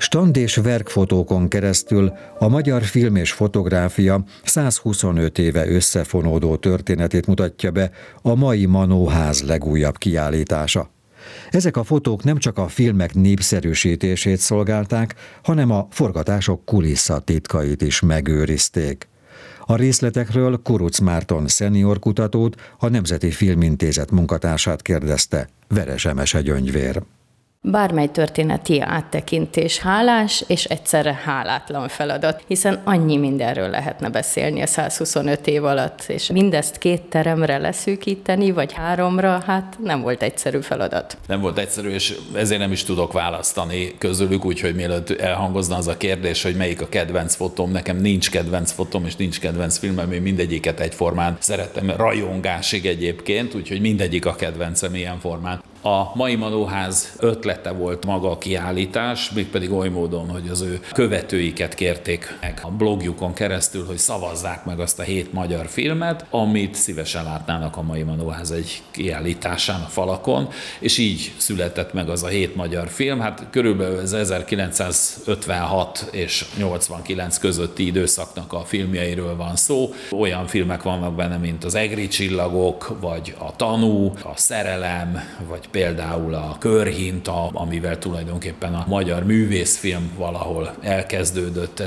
Stand- és verkfotókon keresztül a magyar film és fotográfia 125 éve összefonódó történetét mutatja be a mai Manóház legújabb kiállítása. Ezek a fotók nem csak a filmek népszerűsítését szolgálták, hanem a forgatások kulisszatitkait is megőrizték. A részletekről Kuruc Márton szenior kutatót, a Nemzeti Filmintézet munkatársát kérdezte Veres Emese Gyöngyvér. Bármely történeti áttekintés hálás és egyszerre hálátlan feladat, hiszen annyi mindenről lehetne beszélni a 125 év alatt, és mindezt 2 teremre leszűkíteni, vagy 3-ra, hát nem volt egyszerű feladat. Nem volt egyszerű, és ezért nem is tudok választani közülük, úgyhogy mielőtt elhangozna az a kérdés, hogy melyik a kedvenc fotóm, nekem nincs kedvenc fotóm, és nincs kedvenc filmem, én mindegyiket egyformán szeretem, rajongásig egyébként, úgyhogy mindegyik a kedvencem ilyen formán. A mai Manóház ötlete volt maga a kiállítás, mégpedig oly módon, hogy az ő követőiket kérték meg a blogjukon keresztül, hogy szavazzák meg azt a 7 magyar filmet, amit szívesen látnának a mai Manóház egy kiállításán a falakon, és így született meg az a 7 magyar film. Hát körülbelül az 1956 és 89 közötti időszaknak a filmjeiről van szó. Olyan filmek vannak benne, mint az Egri csillagok, vagy a Tanú, a Szerelem, vagy például a Körhinta, amivel tulajdonképpen a magyar művészfilm valahol elkezdődött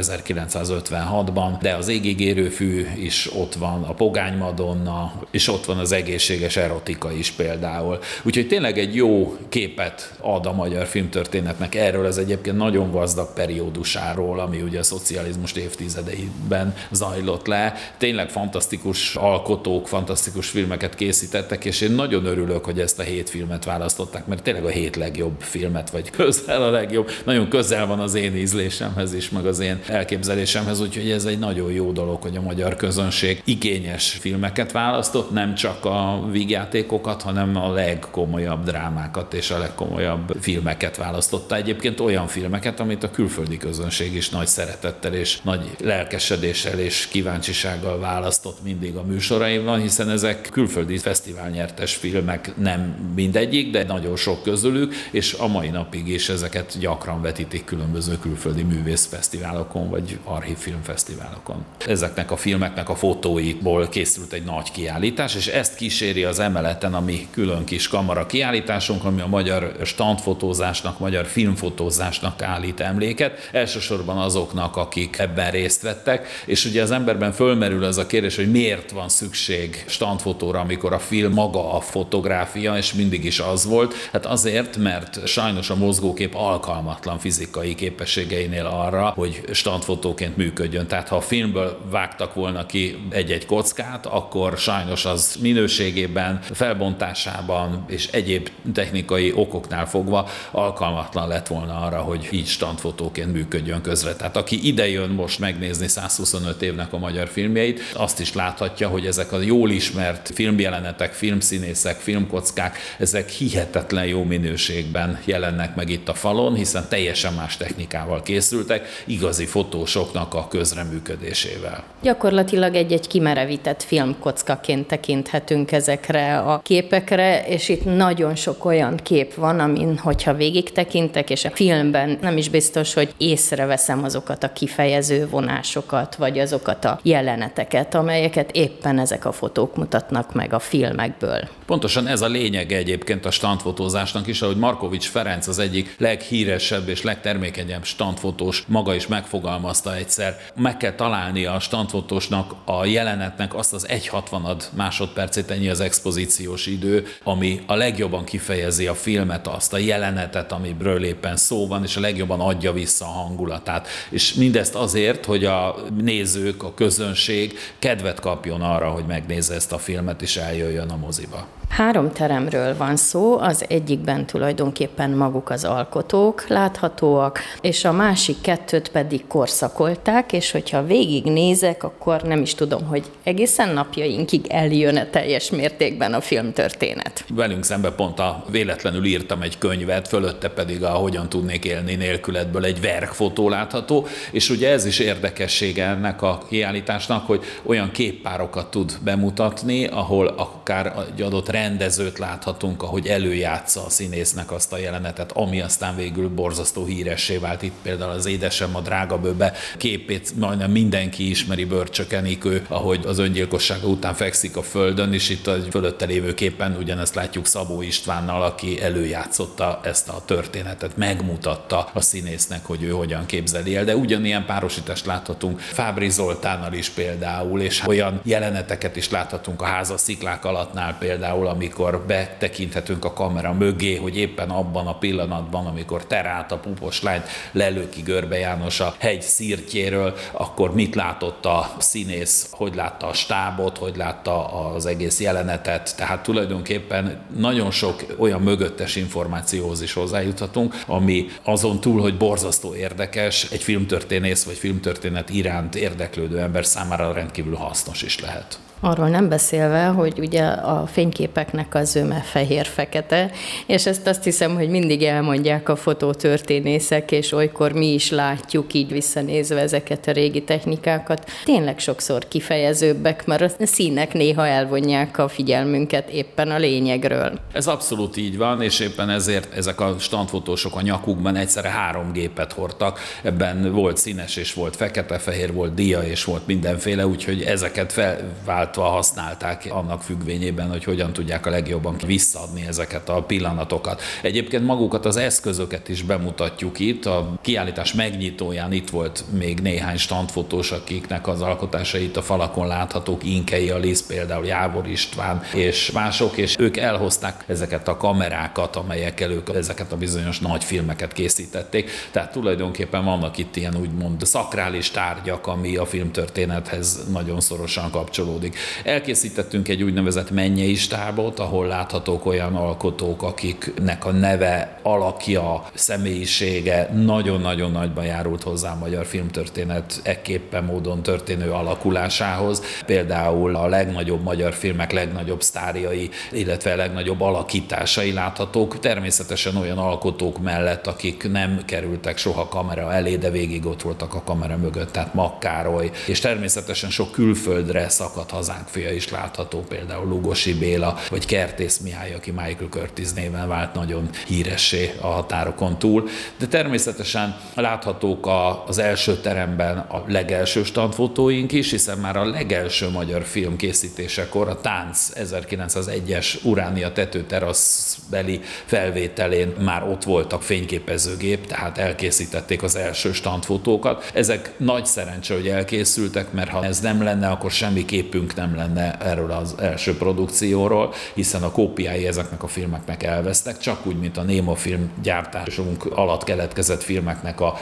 1956-ban, de az Égig érő fű is ott van, a Pogány Madonna, és ott van az egészséges erotika is például. Úgyhogy tényleg egy jó képet ad a magyar filmtörténetnek erről, ez egyébként nagyon gazdag periódusáról, ami ugye a szocializmus évtizedeiben zajlott le. Tényleg fantasztikus alkotók, fantasztikus filmeket készítettek, és én nagyon örülök, hogy ezt a 7 filmet választották, mert tényleg a 7 legjobb filmet, vagy közel a legjobb. Nagyon közel van az én ízlésemhez is, meg az én elképzelésemhez, úgyhogy ez egy nagyon jó dolog, hogy a magyar közönség igényes filmeket választott, nem csak a vígjátékokat, hanem a legkomolyabb drámákat és a legkomolyabb filmeket választotta. Egyébként olyan filmeket, amit a külföldi közönség is nagy szeretettel és nagy lelkesedéssel és kíváncsisággal választott mindig a műsoraimban, hiszen ezek külföldi fesztiválnyertes filmek, nem mindegyik, de nagyon sok közülük, és a mai napig is ezeket gyakran vetítik különböző külföldi művészfesztiválokon, vagy archívfilmfesztiválokon. Ezeknek a filmeknek a fotóiból készült egy nagy kiállítás, és ezt kíséri az emeleten a mi külön kis kamara kiállításunk, ami a magyar standfotózásnak, magyar filmfotózásnak állít emléket, elsősorban azoknak, akik ebben részt vettek, és ugye az emberben fölmerül az a kérdés, hogy miért van szükség standfotóra, amikor a film maga a fotográfia, és mindig is az volt. Hát azért, mert sajnos a mozgókép alkalmatlan fizikai képességeinél arra, hogy standfotóként működjön. Tehát ha a filmből vágtak volna ki egy-egy kockát, akkor sajnos az minőségében, felbontásában és egyéb technikai okoknál fogva alkalmatlan lett volna arra, hogy így standfotóként működjön közre. Tehát aki idejön most megnézni 125 évnek a magyar filmjeit, azt is láthatja, hogy ezek a jól ismert filmjelenetek, filmszínészek, filmkockák, ezek hihetetlen jó minőségben jelennek meg itt a falon, hiszen teljesen más technikával készültek, igazi fotósoknak a közreműködésével. Gyakorlatilag egy kimerevített filmkockaként tekinthetünk ezekre a képekre, és itt nagyon sok olyan kép van, amin, hogyha végig tekintek, és a filmben nem is biztos, hogy észreveszem azokat a kifejező vonásokat, vagy azokat a jeleneteket, amelyeket éppen ezek a fotók mutatnak meg a filmekből. Pontosan ez a lényege egyébként a standfotózásnak is, ahogy Markovics Ferenc az egyik leghíresebb és legtermékenyebb standfotós maga is megfogalmazta egyszer. Meg kell találnia a standfotósnak a jelenetnek azt az 1/60 másodpercét, ennyi az expozíciós idő, ami a legjobban kifejezi a filmet, azt a jelenetet, amiből éppen szó van, és a legjobban adja vissza a hangulatát. És mindezt azért, hogy a nézők, a közönség kedvet kapjon arra, hogy megnézze ezt a filmet, és eljöjjön a moziba. 3 teremről van szó, az egyikben tulajdonképpen maguk az alkotók láthatóak, és a másik 2 pedig korszakolták, és hogyha végignézek, akkor nem is tudom, hogy egészen napjainkig eljön-e teljes mértékben a filmtörténet. Velünk szemben pont véletlenül írtam egy könyvet, fölötte pedig a Hogyan tudnék élni nélkületből egy verkfotó látható, és ugye ez is érdekessége ennek a kiállításnak, hogy olyan képpárokat tud bemutatni, ahol akár egy adott rendezőt láthatunk, ahogy előjátsza a színésznek azt a jelenetet, ami aztán végül borzasztó híressé vált. Itt például az Édesem a drágabőbe képét majdnem mindenki ismeri, Börcsök Enikő, ahogy az öngyilkossága után fekszik a földön, és itt a fölötte lévő képen ugyanezt látjuk Szabó Istvánnal, aki előjátszotta ezt a történetet, megmutatta a színésznek, hogy ő hogyan képzeli el, de ugyanilyen párosítást láthatunk Fábry Zoltánnal is például, és olyan jeleneteket is láthatunk a Házasziklák alattnál például, amikor betekinthetünk a kamera mögé, hogy éppen abban a pillanatban, amikor Terát, a pupos lányt lelöki Görbe János a hegy szirtjéről, akkor mit látott a színész, hogy látta a stábot, hogy látta az egész jelenetet, tehát tulajdonképpen nagyon sok olyan mögöttes információhoz is hozzájuthatunk, ami azon túl, hogy borzasztó érdekes, egy filmtörténész vagy filmtörténet iránt érdeklődő ember számára rendkívül hasznos is lehet. Arról nem beszélve, hogy ugye a fényképeknek a zöme fehér-fekete, és ezt azt hiszem, hogy mindig elmondják a fotótörténészek, és olykor mi is látjuk így visszanézve ezeket a régi technikákat. Tényleg sokszor kifejezőbbek, mert a színek néha elvonják a figyelmünket éppen a lényegről. Ez abszolút így van, és éppen ezért ezek a standfotósok a nyakukban egyszerre 3 gépet hordtak. Ebben volt színes és volt fekete-fehér, volt dia és volt mindenféle, úgyhogy ezeket felváltva használták annak függvényében, hogy hogyan tudják a legjobban visszaadni ezeket a pillanatokat. Egyébként magukat az eszközöket is bemutatjuk itt. A kiállítás megnyitóján itt volt még néhány standfotós, akiknek az alkotásait a falakon láthatók, Inkei Alisz, például Jávor István és mások, és ők elhozták ezeket a kamerákat, amelyekkel ők ezeket a bizonyos nagy filmeket készítették. Tehát tulajdonképpen vannak itt ilyen úgymond szakrális tárgyak, ami a filmtörténethez nagyon szorosan kapcsolódik. Elkészítettünk egy úgynevezett mennyei stábot, ahol láthatók olyan alkotók, akiknek a neve, alakja, személyisége nagyon-nagyon nagyban járult hozzá a magyar filmtörténet ekképpen módon történő alakulásához. Például a legnagyobb magyar filmek legnagyobb sztárjai, illetve a legnagyobb alakításai láthatók. Természetesen olyan alkotók mellett, akik nem kerültek soha kamera elé, de végig ott voltak a kamera mögött, tehát Makk Károly, és természetesen sok külföldre szakadt hazánk fia is látható, például Lugosi Béla, vagy Kertész Mihály, aki Michael Curtiz néven vált nagyon híressé a határokon túl. De természetesen láthatók az első teremben a legelső standfotóink is, hiszen már a legelső magyar film készítésekor a Tánc 1901-es Uránia tetőteraszbeli felvételén már ott voltak fényképezőgép, tehát elkészítették az első standfotókat. Ezek nagy szerencse, hogy elkészültek, mert ha ez nem lenne, akkor semmi képünk nem lenne erről az első produkcióról, hiszen a kópiái ezeknek a filmeknek elvesztek, csak úgy, mint a Néma film gyártásunk alatt keletkezett filmeknek a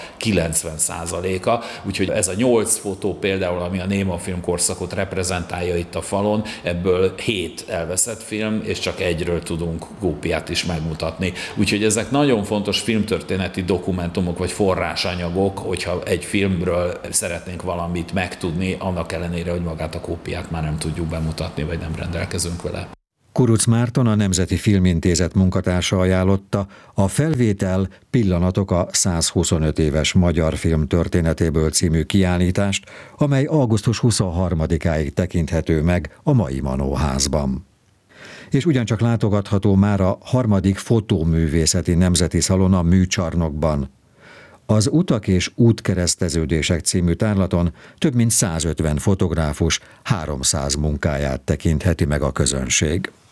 90%-a. Úgyhogy ez a 8 fotó például, ami a Néma film korszakot reprezentálja itt a falon, ebből 7 elveszett film, és csak egyről tudunk kópiát is megmutatni. Úgyhogy ezek nagyon fontos filmtörténeti dokumentumok vagy forrásanyagok, hogyha egy filmről szeretnénk valamit megtudni, annak ellenére, hogy magát a kópiát már nem tudjuk bemutatni, vagy nem rendelkezünk vele. Kuruc Márton, a Nemzeti Filmintézet munkatársa ajánlotta a Felvétel pillanatok a 125 éves magyar film történetéből című kiállítást, amely augusztus 23-áig tekinthető meg a mai Manóházban. És ugyancsak látogatható már a 3. Fotóművészeti Nemzeti Szalon a Műcsarnokban. Az Utak és útkereszteződések című tárlaton több mint 150 fotográfus 300 munkáját tekintheti meg a közönség.